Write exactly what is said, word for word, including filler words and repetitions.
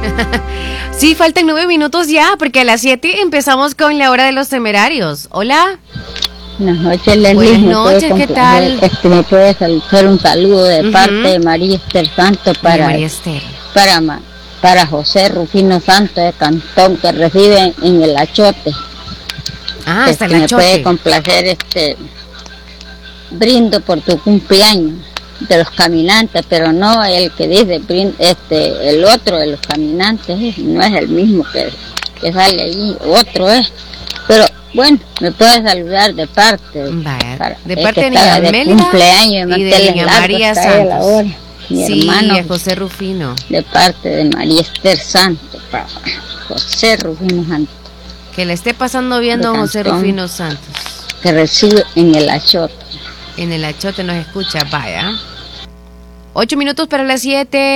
Sí, faltan nueve minutos ya, porque a las siete empezamos con la hora de los temerarios. Hola. Buenas noches, Leslie. Buenas noches, ¿qué tal? Este, me puede hacer un saludo de uh-huh. parte de María Esther Santos para, María Esther. para, para José Rufino Santos de Cantón, que reside en el Achote. Ah, este, hasta el Achote. Me puede complacer, este, brindo por tu cumpleaños de los caminantes, pero no el que dice, este, el otro de los caminantes, no es el mismo que, que sale ahí, otro es, pero bueno, me puedes saludar de parte, vale. para, de parte de niña Mélida cumpleaños, y de doña María Santos, hora, mi sí, hermano, y a José Rufino, de parte de María Esther Santos, para José Rufino Santos, que le esté pasando bien don José Rufino Santos, que reside en el Achote. En el Achote nos escucha, vaya. Ocho minutos para las siete.